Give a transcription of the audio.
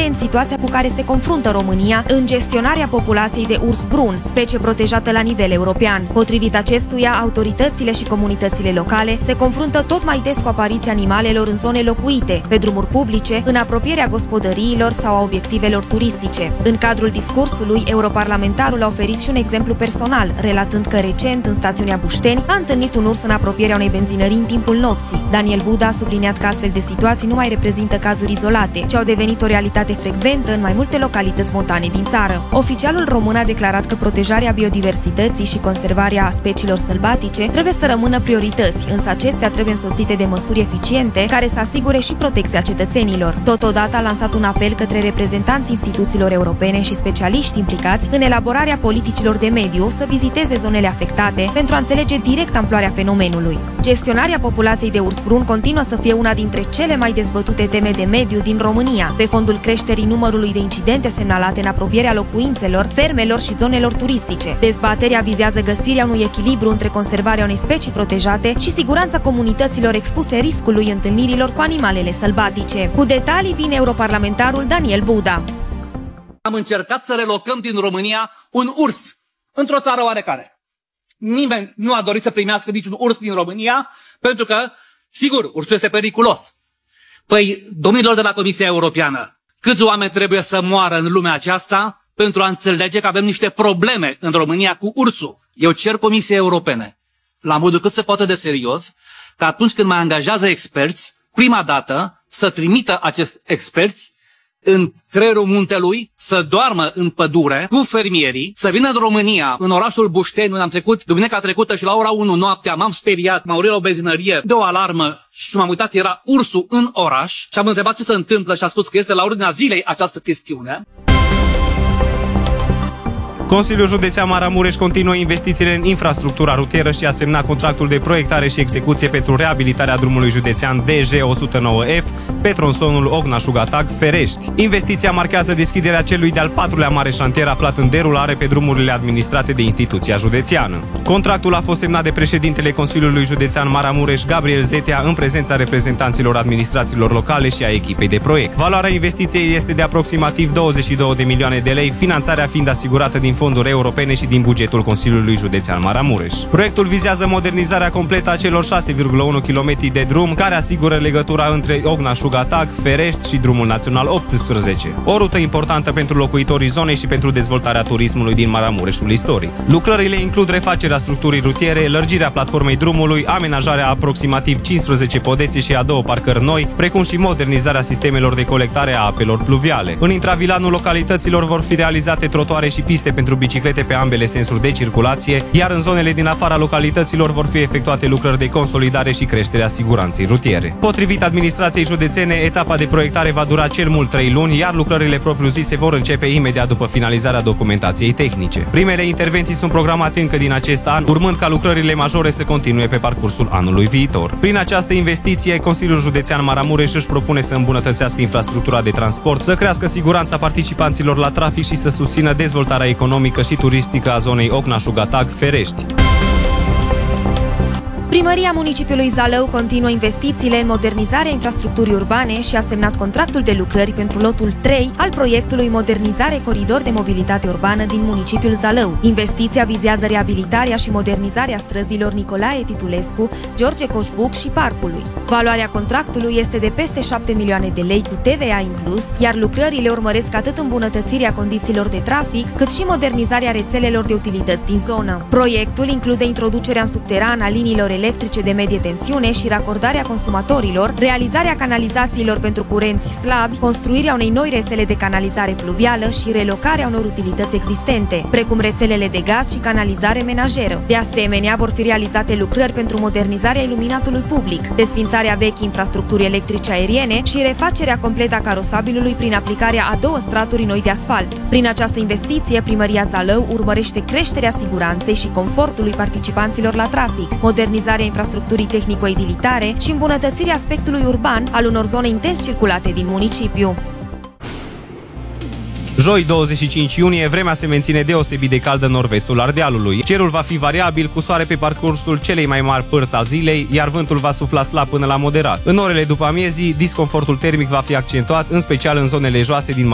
eficient situația cu care se confruntă România în gestionarea populației de urs brun, specie protejată la nivel european. Potrivit acestuia, autoritățile și comunitățile locale se confruntă tot mai des cu apariția animalelor în zone locuite, pe drumuri publice, în apropierea gospodăriilor sau a obiectivelor turistice. În cadrul discursului, europarlamentarul a oferit și un exemplu personal, relatând că recent, în stațiunea Bușteni, a întâlnit un urs în apropierea unei benzinării în timpul nopții. Daniel Buda a subliniat că astfel de situații nu mai reprezintă cazuri izolate, ci au devenit o realitate frecventă în mai multe localități montane din țară. Oficialul român a declarat că protejarea biodiversității și conservarea speciilor sălbatice trebuie să rămână priorități, însă acestea trebuie însoțite de măsuri eficiente care să asigure și protecția cetățenilor. Totodată a lansat un apel către reprezentanții instituțiilor europene și specialiști implicați în elaborarea politicilor de mediu să viziteze zonele afectate pentru a înțelege direct amploarea fenomenului. Gestionarea populației de urs brun continuă să fie una dintre cele mai dezbătute teme de mediu din România, pe fondul creșterii numărului de incidente semnalate în apropierea locuințelor, fermelor și zonelor turistice. Dezbaterea vizează găsirea unui echilibru între conservarea unei specii protejate și siguranța comunităților expuse riscului întâlnirilor cu animalele sălbatice. Cu detalii vine europarlamentarul Daniel Buda. Am încercat să relocăm din România un urs într-o țară oarecare. Nimeni nu a dorit să primească niciun urs din România, pentru că, sigur, ursul este periculos. Păi, domnilor de la Comisia Europeană, câți oameni trebuie să moară în lumea aceasta pentru a înțelege că avem niște probleme în România cu ursul? Eu cer Comisiei Europene, la modul cât se poate de serios, că atunci când mai angajează experți, prima dată să trimită acești experți în creierul muntelui, să doarmă în pădure cu fermierii, să vină în România, în orașul Bușteni, unde am trecut duminica trecută și la ora 1 noaptea m-am speriat, m-am urât la o benzinărie de o alarmă și m-am uitat, era ursul în oraș și am întrebat ce se întâmplă și a spus că este la ordinea zilei această chestiune. Consiliul Județean Maramureș continuă investițiile în infrastructura rutieră și a semnat contractul de proiectare și execuție pentru reabilitarea drumului județean DG109F pe tronsonul Ogna-Șugatag-Ferești. Investiția marchează deschiderea celui de-al patrulea mare șantier aflat în derulare pe drumurile administrate de instituția județeană. Contractul a fost semnat de președintele Consiliului Județean Maramureș, Gabriel Zetea, în prezența reprezentanților administrațiilor locale și a echipei de proiect. Valoarea investiției este de aproximativ 22 de milioane de lei, finanțarea fiind asigurată din fonduri europene și din bugetul Consiliului Județean Maramureș. Proiectul vizează modernizarea completă a celor 6,1 km de drum care asigură legătura între Ogna-Șugatag, Ferești și drumul național 18. O rută importantă pentru locuitorii zonei și pentru dezvoltarea turismului din Maramureșul istoric. Lucrările includ refacerea structurii rutiere, lărgirea platformei drumului, amenajarea aproximativ 15 podețe și a 2 parcări noi, precum și modernizarea sistemelor de colectare a apelor pluviale. În intravilanul localităților vor fi realizate trotuare și piste pentru biciclete pe ambele sensuri de circulație, iar în zonele din afara localităților vor fi efectuate lucrări de consolidare și creșterea siguranței rutiere. Potrivit administrației județene, etapa de proiectare va dura cel mult 3 luni, iar lucrările propriu-zise vor începe imediat după finalizarea documentației tehnice. Primele intervenții sunt programate încă din acest an, urmând ca lucrările majore să continue pe parcursul anului viitor. Prin această investiție, Consiliul Județean Maramureș își propune să îmbunătățească infrastructura de transport, să crească siguranța participanților la trafic și să susțină dezvoltarea economică și turistică a zonei Ogna-Șugatag-Ferești. Primăria municipiului Zalău continuă investițiile în modernizarea infrastructurii urbane și a semnat contractul de lucrări pentru lotul 3 al proiectului Modernizare Coridor de Mobilitate Urbană din municipiul Zalău. Investiția vizează reabilitarea și modernizarea străzilor Nicolae Titulescu, George Coșbuc și Parcului. Valoarea contractului este de peste 7 milioane de lei cu TVA inclus, iar lucrările urmăresc atât îmbunătățirea condițiilor de trafic, cât și modernizarea rețelelor de utilități din zonă. Proiectul include introducerea în subteran a liniilor electrice de medie tensiune și racordarea consumatorilor, realizarea canalizațiilor pentru curenți slabi, construirea unei noi rețele de canalizare pluvială și relocarea unor utilități existente, precum rețelele de gaz și canalizare menajeră. De asemenea, vor fi realizate lucrări pentru modernizarea iluminatului public, desfințarea vechii infrastructuri electrice aeriene și refacerea completă a carosabilului prin aplicarea a 2 straturi noi de asfalt. Prin această investiție, Primăria Zalău urmărește creșterea siguranței și confortului participanților la trafic, modernizarea infrastructurii tehnico-edilitare și îmbunătățirea aspectului urban al unor zone intens circulate din municipiu. Joi, 25 iunie, vremea se menține deosebit de caldă în nord-vestul Ardealului. Cerul va fi variabil, cu soare pe parcursul celei mai mari părți al zilei, iar vântul va sufla slab până la moderat. În orele după amiezii, disconfortul termic va fi accentuat, în special în zonele joase din